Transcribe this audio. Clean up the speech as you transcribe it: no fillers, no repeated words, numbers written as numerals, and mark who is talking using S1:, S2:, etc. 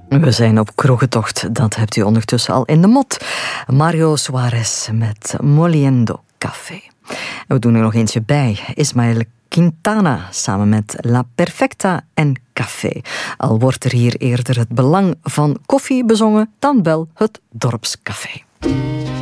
S1: We zijn op kroegentocht, dat hebt u ondertussen al in de mot. Mario Suarez met Moliendo Café. En we doen er nog eentje bij. Ismael Quintana samen met La Perfecta en Café. Al wordt er hier eerder het belang van koffie bezongen dan wel het dorpscafé.